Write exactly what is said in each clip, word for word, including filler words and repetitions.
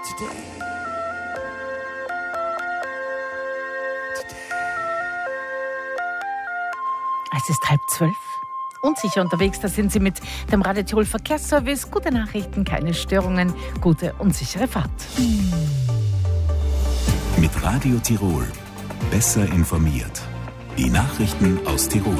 Es ist halb zwölf. Unsicher unterwegs, da sind Sie mit dem Radio Tirol Verkehrsservice. Gute Nachrichten, keine Störungen, gute und sichere Fahrt. Mit Radio Tirol. Besser informiert. Die Nachrichten aus Tirol.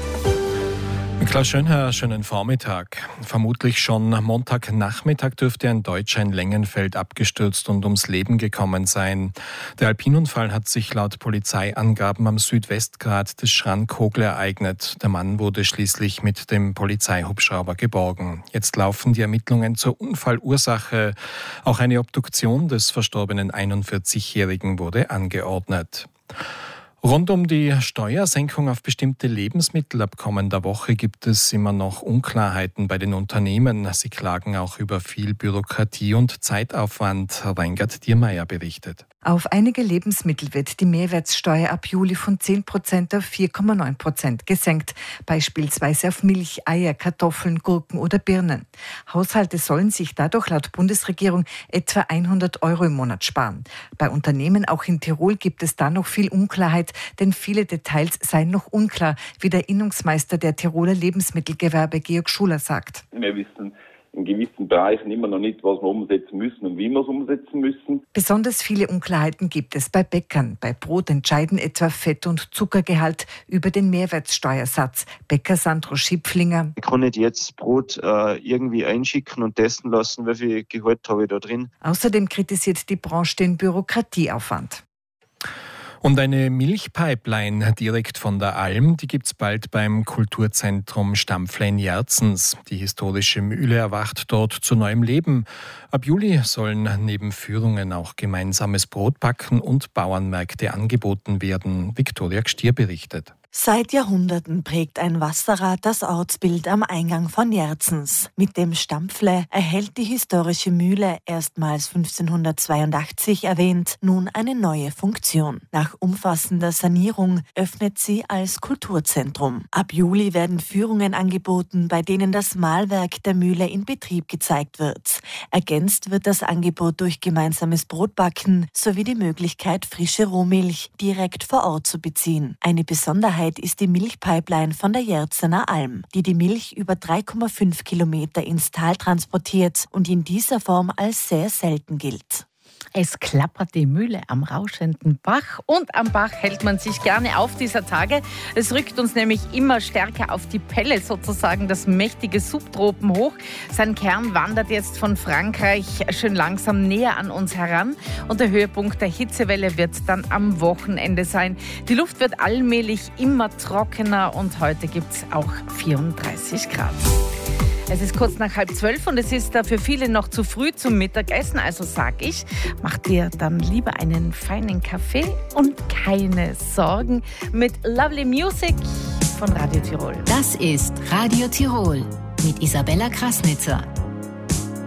Klaus Schönherr, schönen Vormittag. Vermutlich schon Montagnachmittag dürfte ein Deutscher in Lengenfeld abgestürzt und ums Leben gekommen sein. Der Alpinunfall hat sich laut Polizeiangaben am Südwestgrat des Schrankogel ereignet. Der Mann wurde schließlich mit dem Polizeihubschrauber geborgen. Jetzt laufen die Ermittlungen zur Unfallursache. Auch eine Obduktion des verstorbenen einundvierzigjährigen wurde angeordnet. Rund um die Steuersenkung auf bestimmte Lebensmittel ab kommender Woche gibt es immer noch Unklarheiten bei den Unternehmen. Sie klagen auch über viel Bürokratie und Zeitaufwand. Reingard Diermeier berichtet. Auf einige Lebensmittel wird die Mehrwertsteuer ab Juli von zehn Prozent auf vier Komma neun Prozent gesenkt. Beispielsweise auf Milch, Eier, Kartoffeln, Gurken oder Birnen. Haushalte sollen sich dadurch laut Bundesregierung etwa hundert Euro im Monat sparen. Bei Unternehmen auch in Tirol gibt es da noch viel Unklarheit, denn viele Details seien noch unklar, wie der Innungsmeister der Tiroler Lebensmittelgewerbe Georg Schuler sagt. Wir wissen in gewissen Bereichen immer noch nicht, was wir umsetzen müssen und wie wir es umsetzen müssen. Besonders viele Unklarheiten gibt es bei Bäckern. Bei Brot entscheiden etwa Fett- und Zuckergehalt über den Mehrwertsteuersatz. Bäcker Sandro Schipflinger. Ich kann nicht jetzt Brot äh, irgendwie einschicken und testen lassen, wie viel Gehalt habe ich da drin. Außerdem kritisiert die Branche den Bürokratieaufwand. Und eine Milchpipeline direkt von der Alm, die gibt's bald beim Kulturzentrum Stampfle in Jerzens. Die historische Mühle erwacht dort zu neuem Leben. Ab Juli sollen neben Führungen auch gemeinsames Brotbacken und Bauernmärkte angeboten werden. Viktoria Gstier berichtet. Seit Jahrhunderten prägt ein Wasserrad das Ortsbild am Eingang von Jerzens. Mit dem Stampfle erhält die historische Mühle, erstmals fünfzehnhundertzweiundachtzig erwähnt, nun eine neue Funktion. Nach umfassender Sanierung öffnet sie als Kulturzentrum. Ab Juli werden Führungen angeboten, bei denen das Mahlwerk der Mühle in Betrieb gezeigt wird. Ergänzt wird das Angebot durch gemeinsames Brotbacken sowie die Möglichkeit, frische Rohmilch direkt vor Ort zu beziehen. Eine Besonderheit ist die Milchpipeline von der Jerzener Alm, die die Milch über drei Komma fünf Kilometer ins Tal transportiert und in dieser Form als sehr selten gilt. Es klappert die Mühle am rauschenden Bach und am Bach hält man sich gerne auf dieser Tage. Es rückt uns nämlich immer stärker auf die Pelle, sozusagen das mächtige Subtropenhoch. Sein Kern wandert jetzt von Frankreich schön langsam näher an uns heran und der Höhepunkt der Hitzewelle wird dann am Wochenende sein. Die Luft wird allmählich immer trockener und heute gibt es auch vierunddreißig Grad. Es ist kurz nach halb zwölf und es ist da für viele noch zu früh zum Mittagessen. Also sag ich, mach dir dann lieber einen feinen Kaffee und keine Sorgen mit Lovely Music von Radio Tirol. Das ist Radio Tirol mit Isabella Krasnitzer.